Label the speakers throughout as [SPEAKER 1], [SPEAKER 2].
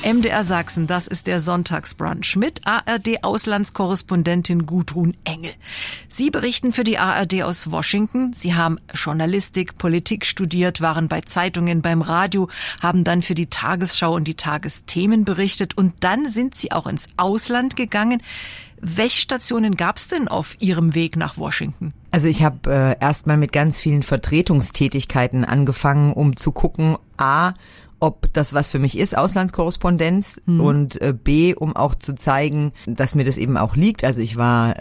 [SPEAKER 1] MDR Sachsen, das ist der Sonntagsbrunch mit ARD-Auslandskorrespondentin Gudrun Engel. Sie berichten für die ARD aus Washington. Sie haben Journalistik, Politik studiert, waren bei Zeitungen, beim Radio, haben dann für die Tagesschau und die Tagesthemen berichtet und dann sind Sie auch ins Ausland gegangen. Welche Stationen gab es denn auf Ihrem Weg nach Washington?
[SPEAKER 2] Also ich habe erstmal mit ganz vielen Vertretungstätigkeiten angefangen, um zu gucken, ob das was für mich ist, Auslandskorrespondenz, und B, um auch zu zeigen, dass mir das eben auch liegt. Also ich war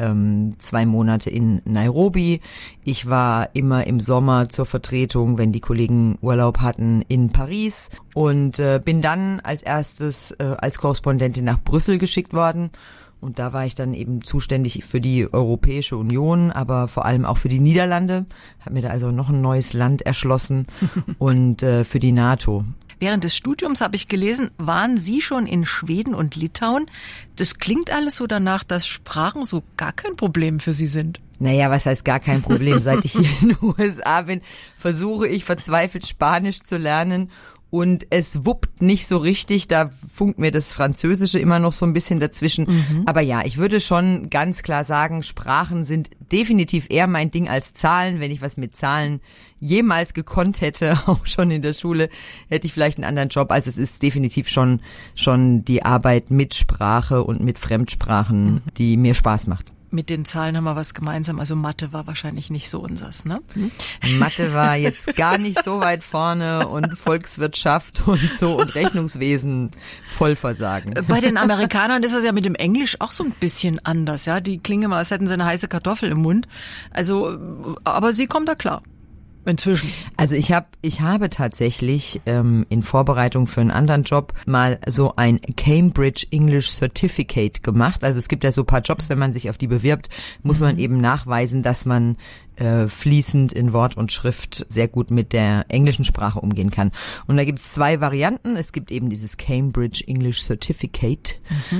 [SPEAKER 2] 2 Monate in Nairobi, ich war immer im Sommer zur Vertretung, wenn die Kollegen Urlaub hatten, in Paris und bin dann als erstes als Korrespondentin nach Brüssel geschickt worden. Und da war ich dann eben zuständig für die Europäische Union, aber vor allem auch für die Niederlande. Habe mir da also noch ein neues Land erschlossen und für die NATO.
[SPEAKER 1] Während des Studiums, habe ich gelesen, waren Sie schon in Schweden und Litauen. Das klingt alles so danach, dass Sprachen so gar kein Problem für Sie sind.
[SPEAKER 2] Naja, was heißt gar kein Problem? Seit ich hier in den USA bin, versuche ich verzweifelt Spanisch zu lernen. Und es wuppt nicht so richtig, da funkt mir das Französische immer noch so ein bisschen dazwischen. Aber ja, ich würde schon ganz klar sagen, Sprachen sind definitiv eher mein Ding als Zahlen. Wenn ich was mit Zahlen jemals gekonnt hätte, auch schon in der Schule, hätte ich vielleicht einen anderen Job. Also es ist definitiv schon die Arbeit mit Sprache und mit Fremdsprachen, die mir Spaß macht.
[SPEAKER 1] Mit den Zahlen haben wir was gemeinsam. Also Mathe war wahrscheinlich nicht so unseres, ne?
[SPEAKER 2] Mathe war jetzt gar nicht so weit vorne und Volkswirtschaft und so und Rechnungswesen Vollversagen.
[SPEAKER 1] Bei den Amerikanern ist das ja mit dem Englisch auch so ein bisschen anders, ja? Die klingen immer, als hätten sie eine heiße Kartoffel im Mund. Also, aber Sie kommen da klar. Inzwischen.
[SPEAKER 2] Also ich habe tatsächlich in Vorbereitung für einen anderen Job mal so ein Cambridge English Certificate gemacht. Also es gibt ja so ein paar Jobs, wenn man sich auf die bewirbt, muss man eben nachweisen, dass man fließend in Wort und Schrift sehr gut mit der englischen Sprache umgehen kann. Und da gibt es 2 Varianten. Es gibt eben dieses Cambridge English Certificate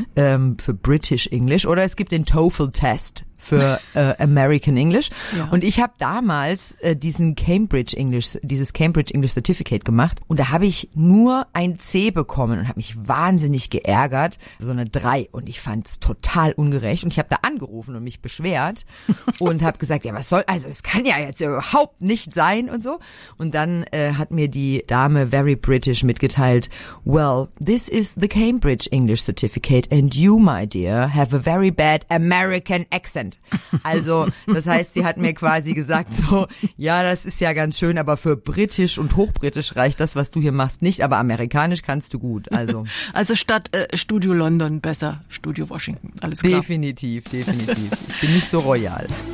[SPEAKER 2] für British English oder es gibt den TOEFL-Test für American English. Ja. Und ich habe damals dieses Cambridge English Certificate gemacht und da habe ich nur ein C bekommen und habe mich wahnsinnig geärgert, so eine 3 und ich fand es total ungerecht und ich habe da angerufen und mich beschwert und habe gesagt, ja was soll, also es kann ja jetzt überhaupt nicht sein und so. Und dann hat mir die Dame very British mitgeteilt, well, this is the Cambridge English Certificate and you, my dear, have a very bad American accent. Also, das heißt, sie hat mir quasi gesagt so, ja, das ist ja ganz schön, aber für Britisch und Hochbritisch reicht das, was du hier machst, nicht, aber Amerikanisch kannst du gut. Also
[SPEAKER 1] statt Studio London besser Studio Washington, alles klar.
[SPEAKER 2] Definitiv. Ich bin nicht so royal.